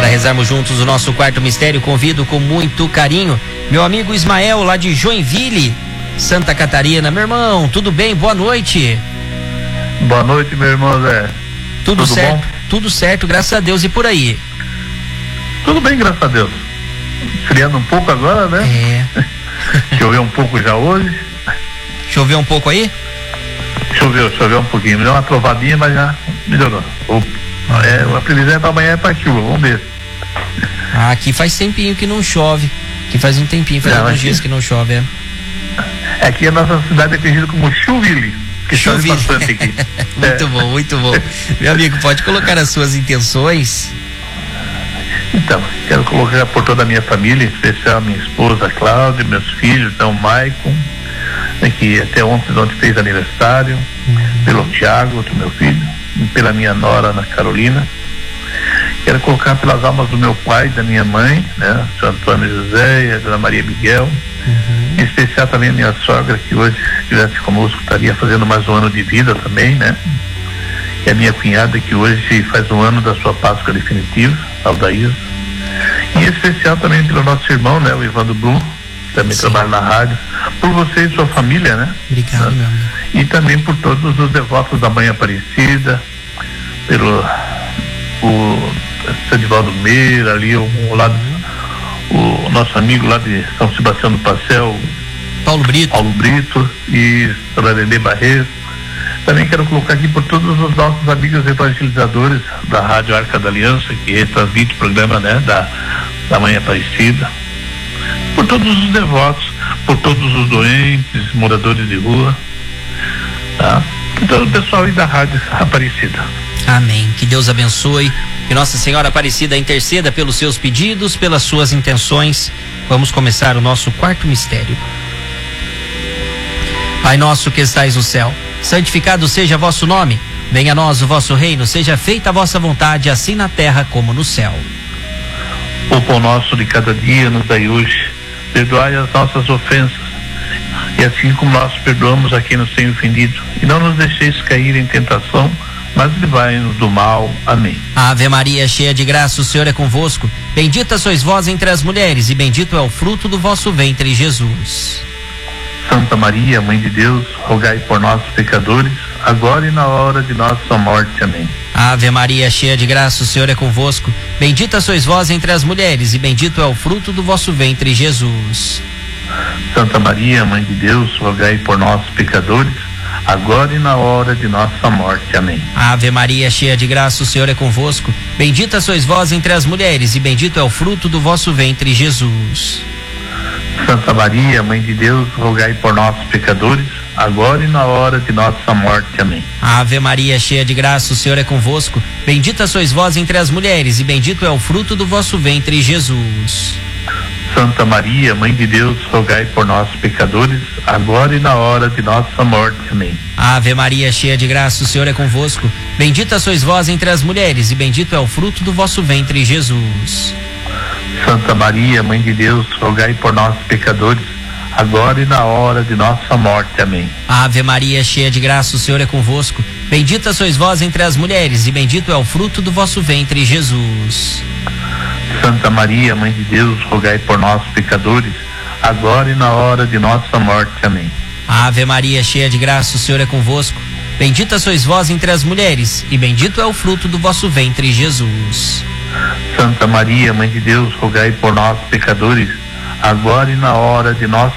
rezarmos juntos o nosso quarto mistério, convido com muito carinho meu amigo Ismael, lá de Joinville, Santa Catarina. Meu irmão, tudo bem? Boa noite. Boa noite, meu irmão Zé. Tudo certo? Bom? Tudo certo, graças a Deus. E por aí? Tudo bem, graças a Deus. Esfriando um pouco agora, né? Choveu um pouco já hoje. Choveu um pouco aí? Choveu um pouquinho. Me deu uma trovadinha, mas já melhorou. A previsão para amanhã é para chuva, vamos ver. Aqui faz tempinho que não chove. Aqui faz um tempinho, faz alguns dias que não chove, Aqui a nossa cidade é conhecida como Chuville. Chuville. Aqui. Muito bom, muito bom. Meu amigo, pode colocar as suas intenções? Então, quero colocar por toda a minha família, em especial minha esposa Cláudia, meus filhos, então Maicon, que até ontem fez aniversário, pelo Tiago, outro meu filho, pela minha nora Ana Carolina. Quero colocar pelas almas do meu pai e da minha mãe, né, São Antônio José e a Dona Maria Miguel, em especial também a minha sogra, que hoje, se estivesse conosco, estaria fazendo mais um ano de vida também, né? E a minha cunhada, que hoje faz um ano da sua Páscoa definitiva, Aldaísa. E em especial também pelo nosso irmão, né, o Evandro Blum, que também trabalha na rádio, por você e sua família, né? Obrigado, meu amigo. E também por todos os devotos da Mãe Aparecida, pelo o Sedivaldo Meira, ali o nosso amigo lá de São Sebastião do Passel, Paulo Brito e Renê Barreto. Também quero colocar aqui por todos os nossos amigos evangelizadores da Rádio Arca da Aliança, que retransmite o programa, né, da Mãe Aparecida, por todos os devotos, por todos os doentes, moradores de rua, tá? E todo o pessoal aí da Rádio Aparecida. Amém. Que Deus abençoe. Que Nossa Senhora Aparecida interceda pelos seus pedidos, pelas suas intenções. Vamos começar o nosso quarto mistério. Pai nosso que estais no céu, santificado seja vosso nome. Venha a nós o vosso reino, seja feita a vossa vontade, assim na terra como no céu. O pão nosso de cada dia nos dai hoje. Perdoai as nossas ofensas, e assim como nós perdoamos a quem nos tem ofendido. E não nos deixeis cair em tentação, mas livrai-nos do mal. Amém. Ave Maria, cheia de graça, o Senhor é convosco. Bendita sois vós entre as mulheres, e bendito é o fruto do vosso ventre, Jesus. Santa Maria, Mãe de Deus, rogai por nós, pecadores, agora e na hora de nossa morte. Amém. Ave Maria, cheia de graça, o Senhor é convosco. Bendita sois vós entre as mulheres, e bendito é o fruto do vosso ventre, Jesus. Santa Maria, Mãe de Deus, rogai por nós, pecadores, agora e na hora de nossa morte. Amém. Ave Maria, cheia de graça, o Senhor é convosco. Bendita sois vós entre as mulheres, e bendito é o fruto do vosso ventre, Jesus. Santa Maria, Mãe de Deus, rogai por nós, pecadores, agora e na hora de nossa morte. Amém. Ave Maria, cheia de graça, o Senhor é convosco. Bendita sois vós entre as mulheres, e bendito é o fruto do vosso ventre, Jesus. Santa Maria, Mãe de Deus, rogai por nós, pecadores, agora e na hora de nossa morte. Amém. Ave Maria, cheia de graça, o Senhor é convosco. Bendita sois vós entre as mulheres, e bendito é o fruto do vosso ventre, Jesus. Santa Maria, Mãe de Deus, rogai por nós, pecadores, agora e na hora de nossa morte. Amém. Ave Maria, cheia de graça, o Senhor é convosco. Bendita sois vós entre as mulheres, e bendito é o fruto do vosso ventre, Jesus. Santa Maria, Mãe de Deus, rogai por nós, pecadores, agora e na hora de nossa morte. Amém. Ave Maria, cheia de graça, o Senhor é convosco. Bendita sois vós entre as mulheres, e bendito é o fruto do vosso ventre, Jesus. Santa Maria, Mãe de Deus, rogai por nós, pecadores, agora e na hora de nossa